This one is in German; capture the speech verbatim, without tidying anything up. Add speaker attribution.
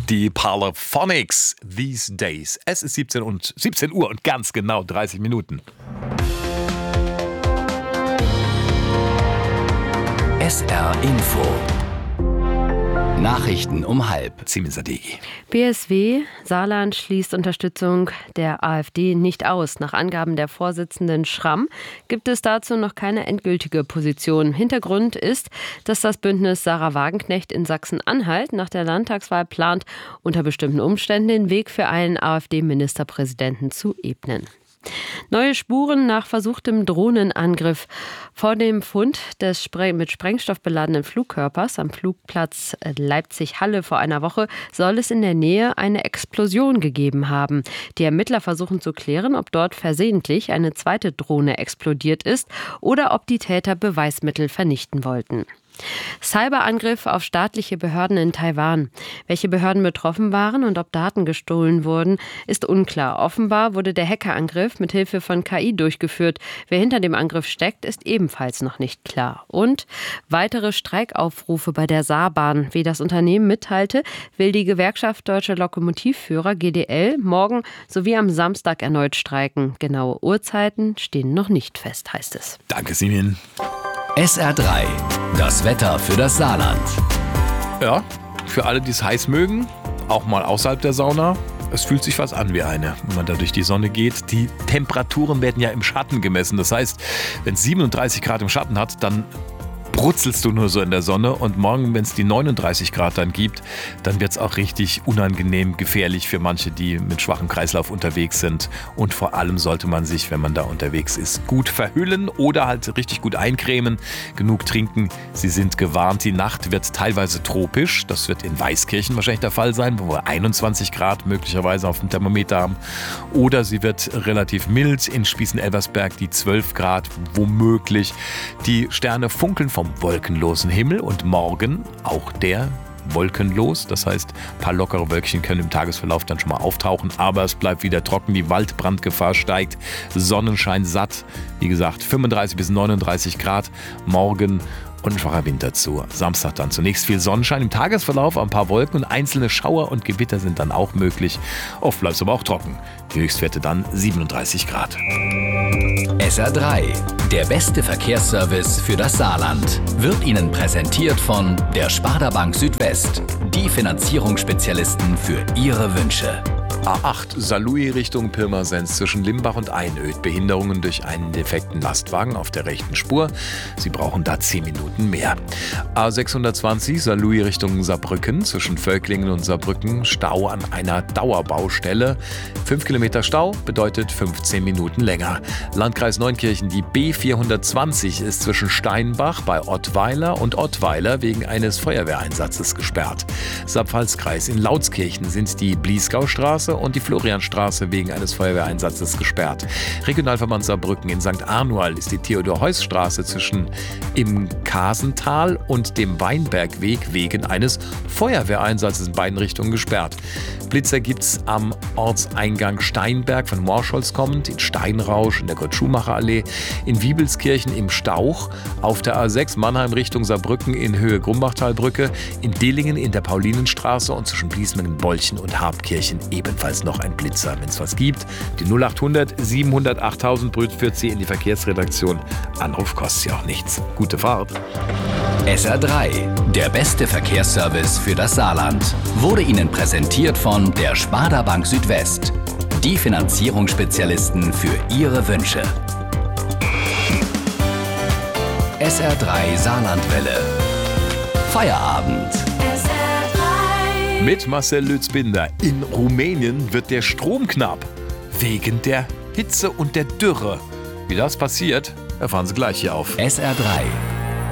Speaker 1: Die Parlophonics These Days. Es ist siebzehn Uhr und ganz genau dreißig Minuten.
Speaker 2: S R Info. Nachrichten um halb.
Speaker 1: Simin Sadeghi.
Speaker 3: B S W Saarland schließt Unterstützung der AfD nicht aus. Nach Angaben der Vorsitzenden Schramm gibt es dazu noch keine endgültige Position. Hintergrund ist, dass das Bündnis Sarah Wagenknecht in Sachsen-Anhalt nach der Landtagswahl plant, unter bestimmten Umständen den Weg für einen AfD-Ministerpräsidenten zu ebnen. Neue Spuren nach versuchtem Drohnenangriff. Vor dem Fund des mit Sprengstoff beladenen Flugkörpers am Flugplatz Leipzig-Halle vor einer Woche soll es in der Nähe eine Explosion gegeben haben. Die Ermittler versuchen zu klären, ob dort versehentlich eine zweite Drohne explodiert ist oder ob die Täter Beweismittel vernichten wollten. Cyberangriff auf staatliche Behörden in Taiwan. Welche Behörden betroffen waren und ob Daten gestohlen wurden, ist unklar. Offenbar wurde der Hackerangriff mit Hilfe von K I durchgeführt. Wer hinter dem Angriff steckt, ist ebenfalls noch nicht klar. Und weitere Streikaufrufe bei der Saarbahn. Wie das Unternehmen mitteilte, will die Gewerkschaft Deutsche Lokomotivführer G D L morgen sowie am Samstag erneut streiken. Genaue Uhrzeiten stehen noch nicht fest, heißt es.
Speaker 1: Danke, Simin.
Speaker 2: S R drei. Das Wetter für das Saarland.
Speaker 1: Ja, für alle, die es heiß mögen, auch mal außerhalb der Sauna. Es fühlt sich was an wie eine, wenn man da durch die Sonne geht. Die Temperaturen werden ja im Schatten gemessen. Das heißt, wenn es siebenunddreißig Grad im Schatten hat, dann brutzelst du nur so in der Sonne. Und morgen, wenn es die neununddreißig Grad dann gibt, dann wird es auch richtig unangenehm gefährlich für manche, die mit schwachem Kreislauf unterwegs sind. Und vor allem sollte man sich, wenn man da unterwegs ist, gut verhüllen oder halt richtig gut eincremen, genug trinken. Sie sind gewarnt, die Nacht wird teilweise tropisch. Das wird in Weißkirchen wahrscheinlich der Fall sein, wo wir einundzwanzig Grad möglicherweise auf dem Thermometer haben. Oder sie wird relativ mild in Spießen-Elversberg, die zwölf Grad womöglich. Die Sterne funkeln vom wolkenlosen Himmel und morgen auch der wolkenlos. Das heißt, ein paar lockere Wölkchen können im Tagesverlauf dann schon mal auftauchen, aber es bleibt wieder trocken, die Waldbrandgefahr steigt, Sonnenschein satt, wie gesagt, fünfunddreißig bis neununddreißig Grad morgen und ein schwacher Wind dazu. Samstag dann zunächst viel Sonnenschein, im Tagesverlauf ein paar Wolken und einzelne Schauer und Gewitter sind dann auch möglich. Oft bleibt es aber auch trocken. Die Höchstwerte dann siebenunddreißig Grad.
Speaker 2: S R drei. Der beste Verkehrsservice für das Saarland wird Ihnen präsentiert von der Sparda Bank Südwest. Die Finanzierungsspezialisten für Ihre Wünsche.
Speaker 1: A acht Saarlouis Richtung Pirmasens zwischen Limbach und Einöd. Behinderungen durch einen defekten Lastwagen auf der rechten Spur. Sie brauchen da zehn Minuten mehr. A sechshundertzwanzig Saarlouis Richtung Saarbrücken zwischen Völklingen und Saarbrücken. Stau an einer Dauerbaustelle. fünf Kilometer Stau bedeutet fünfzehn Minuten länger. Landkreis Neunkirchen, die B vierhundertzwanzig ist zwischen Steinbach bei Ottweiler und Ottweiler wegen eines Feuerwehreinsatzes gesperrt. Saarpfalzkreis in Lautskirchen sind die Bliesgaustraße und die Florianstraße wegen eines Feuerwehreinsatzes gesperrt. Regionalverband Saarbrücken in Sankt Arnual ist die Theodor-Heuss-Straße zwischen im Kasental und dem Weinbergweg wegen eines Feuerwehreinsatzes in beiden Richtungen gesperrt. Blitzer gibt's am Ortseingang Steinberg von Morscholz kommend, in Steinrausch, in der Kurt-Schumacher-Allee, in Wiebelskirchen im Stauch, auf der A sechs Mannheim Richtung Saarbrücken in Höhe Grumbachtalbrücke, in Dillingen in der Paulinenstraße und zwischen Bliesmengen, Bolchen und Habkirchen ebenfalls noch ein Blitzer. Wenn es was gibt, die null achthundert siebenhundert achttausend führt Sie in die Verkehrsredaktion. Anruf kostet ja auch nichts. Gute Fahrt.
Speaker 2: S R drei. Der beste Verkehrsservice für das Saarland wurde Ihnen präsentiert von der Sparda Bank Südwest. Die Finanzierungsspezialisten für Ihre Wünsche. S R drei Saarlandwelle. Feierabend.
Speaker 1: Mit Marcel Lützbinder. In Rumänien wird der Strom knapp. Wegen der Hitze und der Dürre. Wie das passiert, erfahren Sie gleich hier auf
Speaker 2: S R drei.